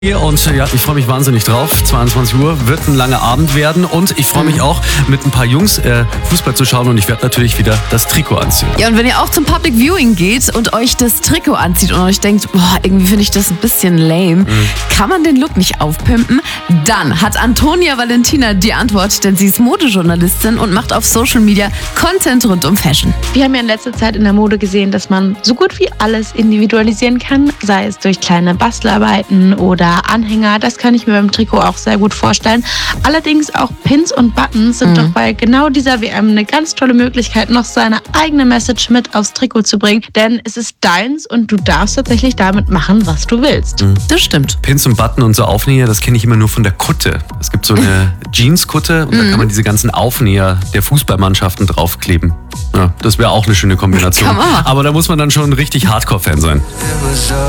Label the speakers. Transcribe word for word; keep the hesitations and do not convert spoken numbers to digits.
Speaker 1: Und ja, ich freue mich wahnsinnig drauf. zweiundzwanzig Uhr wird ein langer Abend werden und ich freue mich auch, mit ein paar Jungs äh, Fußball zu schauen und ich werde natürlich wieder das Trikot anziehen.
Speaker 2: Ja, und wenn ihr auch zum Public Viewing geht und euch das Trikot anzieht und euch denkt, boah, irgendwie finde ich das ein bisschen lame, mhm. kann man den Look nicht aufpimpen? Dann hat Antonia Valentina die Antwort, denn sie ist Modejournalistin und macht auf Social Media Content rund um Fashion.
Speaker 3: Wir haben ja in letzter Zeit in der Mode gesehen, dass man so gut wie alles individualisieren kann, sei es durch kleine Bastelarbeiten oder Anhänger. Das kann ich mir beim Trikot auch sehr gut vorstellen. Allerdings auch Pins und Buttons sind mhm. doch bei genau dieser W M eine ganz tolle Möglichkeit, noch seine eigene Message mit aufs Trikot zu bringen, denn es ist deins und du darfst tatsächlich damit machen, was du willst.
Speaker 2: Mhm. Das stimmt.
Speaker 1: Pins und Button und so Aufnäher, das kenne ich immer nur von der Kutte. Es gibt so eine Jeanskutte und mhm. da kann man diese ganzen Aufnäher der Fußballmannschaften draufkleben. Ja, das wäre auch eine schöne Kombination. Aber da muss man dann schon ein richtig Hardcore-Fan sein.